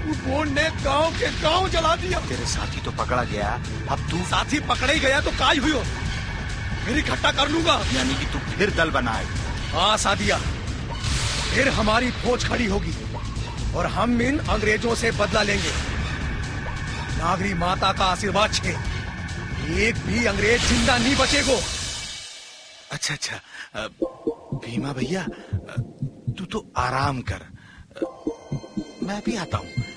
Bone ने गांव के गांव जला दिया। तेरे साथी तो पकड़ा गया, अब तू? साथी पकड़े ही गया तो काय हुई हो, फिर इकट्ठा कर लूंगा। यानी कि तू फिर दल बनाए? हाँ सादिया, फिर हमारी फौज खड़ी होगी और हम इन अंग्रेजों से बदला लेंगे। नागरी माता का आशीर्वाद छे, एक भी अंग्रेज जिंदा नहीं बचेगो। अच्छा, भीमा भैया तू तो आराम कर, मैं भी आता हूँ।